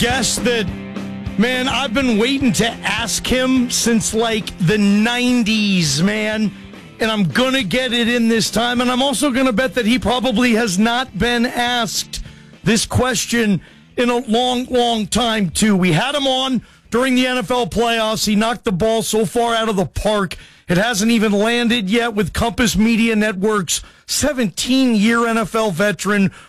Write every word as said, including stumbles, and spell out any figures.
Guess that, man, I've been waiting to ask him since like the nineties, man. And I'm going to get it in this time. And I'm also going to bet that he probably has not been asked this question in a long, long time, too. We had him on during the N F L playoffs. He knocked the ball so far out of the park. It hasn't even landed yet with Compass Media Network's seventeen-year N F L veteran,